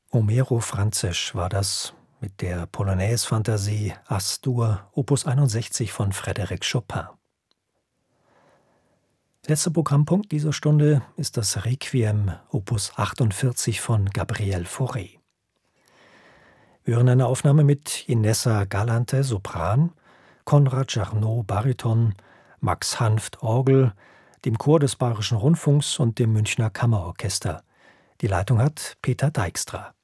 Homero Franzesch war das mit der Polonaise-Fantasie As-Dur, Opus 61 von Frédéric Chopin. Letzter Programmpunkt dieser Stunde ist das Requiem, Opus 48 von Gabriel Fauré. Wir hören eine Aufnahme mit Inessa Galante, Sopran, Konrad Jarnot, Bariton, Max Hanft, Orgel, dem Chor des Bayerischen Rundfunks und dem Münchner Kammerorchester. Die Leitung hat Peter Dijkstra.